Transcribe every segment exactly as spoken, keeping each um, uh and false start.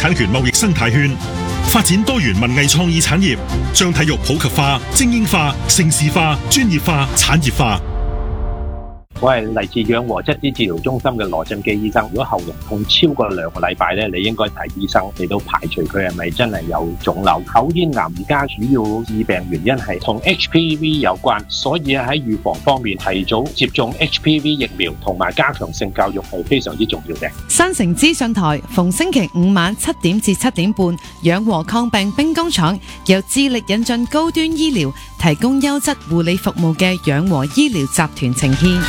產權貿易生態圈，發展多元文藝創意產業，將體育普及化、精英化、盛事化、專業化、產業化。 我係嚟自養和質資治療中心嘅羅振基醫生。如果喉嚨痛超過兩個禮拜咧，你應該睇醫生嚟到排除佢係咪真係有腫瘤。口咽癌而家主要致病原因係同 H P V 有關，所以喺預防方面提早接種 H P V 疫苗同埋加強性教育係非常之重要嘅。 山城資訊台逢星期五晚七點至七點半，養和抗病兵工廠由致力引進高端醫療，提供優質護理服務嘅養和醫療集團呈獻。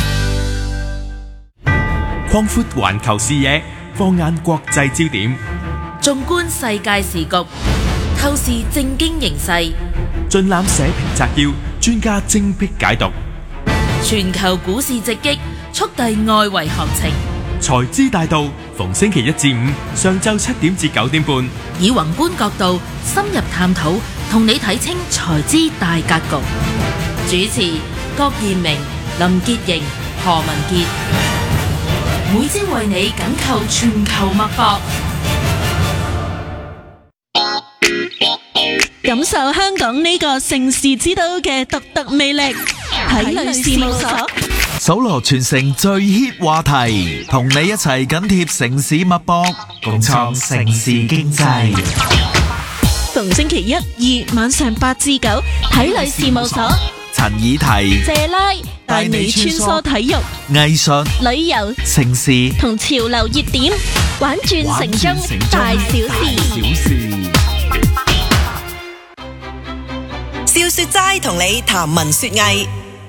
擴闊環球視野，放眼國際焦點， 縱觀世界時局，透視政經形勢， 盡覽社評摘要，專家精闢解讀。 全球股市直擊，速遞外圍行情。 財資大道，逢星期一至五上晝七點至九點半， 以宏觀角度深入探討，同你睇清財資大格局。主持郭彥明、林潔瑩、何文傑。每朝為你緊扣全球脈搏， 感受香港呢個盛事之都嘅獨特魅力。體類事務所搜羅全城最 hit 話題，同你一齊緊貼城市脈搏，共創城市經濟。 逢星期一、二晚上八至九，體類事務所。 陳以提、 謝拉帶你穿梭體育、 藝術、 旅遊、 城市同潮流熱點，玩轉城中大小事。 笑說齋同你談文說藝，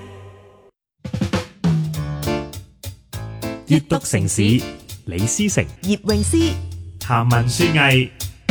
閱讀城市李思成、 葉詠詩談文說藝。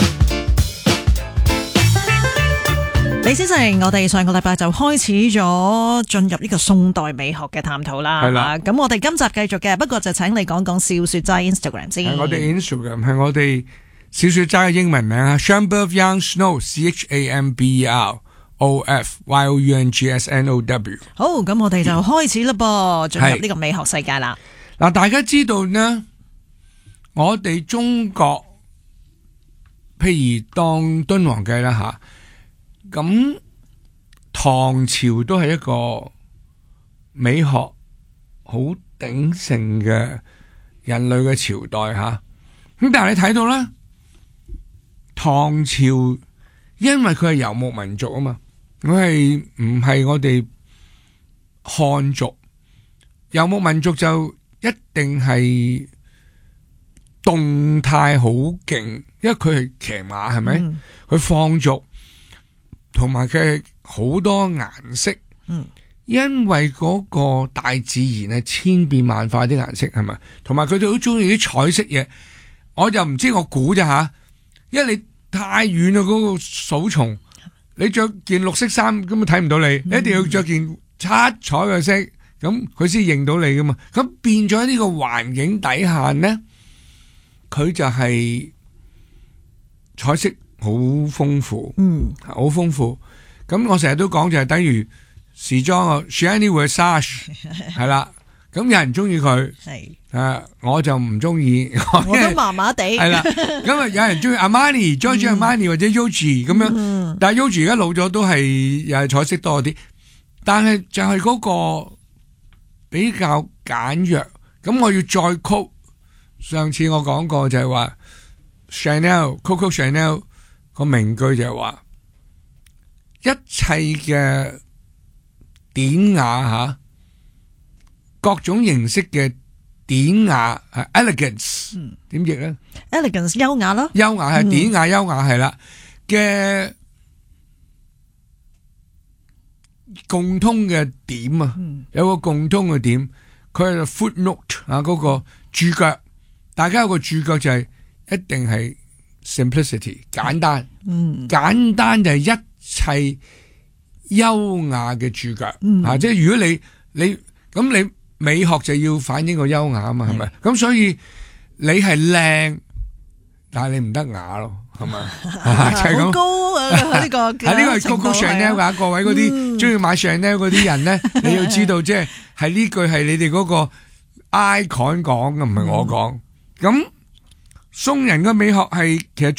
李先生，我哋上個禮拜就開始咗進入呢個宋代美學嘅探討啦。係啦，咁我哋今集繼續嘅，不過就請你講講笑說齋 Instagram 先。 係我哋 Instagram 係我哋笑說齋嘅英文名啊 ，Chamber of Young Snow C H A M B E R O F Y O U N G S N O W。 好，咁我哋就開始啦噃，進入呢個美學世界啦。 嗱，大家知道呢，我哋中國譬如當敦煌計啦吓。咁唐朝都係一個美學好鼎盛嘅人類嘅朝代吓，咁但係你睇到咧，唐朝因為佢係游牧民族啊嘛，佢係唔係我哋漢族，游牧民族就一定係動態好勁，因為佢係騎馬係咪？佢、嗯、放逐。同埋佢好多顏色，嗯，因為嗰個大自然係千變萬化啲顏色係咪？同埋佢哋好中意啲彩色嘢，我就唔知我估啫吓，因為你太遠啦嗰個草叢，你着件綠色衫根本睇唔到你，嗯、你一定要着件七彩嘅色，咁佢先認到你噶嘛。咁變咗呢個環境底下呢，佢就係彩色。好豐富，嗯，好豐富。咁我成日都講就係等於時裝啊 Gianni Versace 係啦。咁有人中意佢，係誒，我就唔中意， 我都麻麻地。係啦，咁啊有人中意 Armani、Giorgio Armani 或者 Yohji 咁樣，嗯、但係 Yohji 而家老咗都係又係彩色多啲。但係就係嗰個比較簡約。咁我要再曲，上次我講過就係話 Chanel、Coco Chanel。個名句就係話，一切嘅典雅吓，各種形式嘅典雅係 elegance，點譯咧 ？elegance 優雅咯， 優雅係典雅，優雅係啦嘅共通嘅點啊，嗯、有個共通嘅點，佢係 footnote 啊，嗰個注腳，大家有個注腳就係一定係。Simplicity 簡單，嗯，簡單就係一切優雅嘅注腳，嗯、啊，即係如果你你咁你美學就要反映個優雅啊嘛，係咪？咁所以你係靚，但係你唔得雅咯，係咪？就係咁高啊！呢個係呢個係 Coco Chanel 噶，各位嗰啲中意買 Chanel 嗰啲人咧，你要知道，即係係呢句係你哋嗰個 icon 講嘅，唔係我講咁。宋人嘅美學係其實